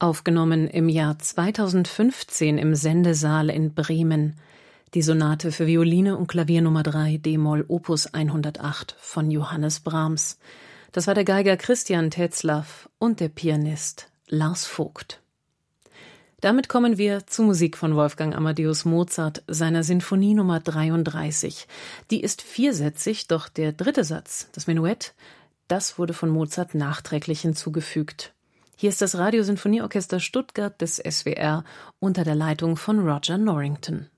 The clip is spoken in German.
Aufgenommen im Jahr 2015 im Sendesaal in Bremen. Die Sonate für Violine und Klavier Nummer 3 d-Moll Opus 108 von Johannes Brahms. Das war der Geiger Christian Tetzlaff und der Pianist Lars Vogt. Damit kommen wir zur Musik von Wolfgang Amadeus Mozart, seiner Sinfonie Nummer 33. Die ist viersätzig, doch der dritte Satz, das Menuett, das wurde von Mozart nachträglich hinzugefügt. Hier ist das Radiosinfonieorchester Stuttgart des SWR unter der Leitung von Roger Norrington.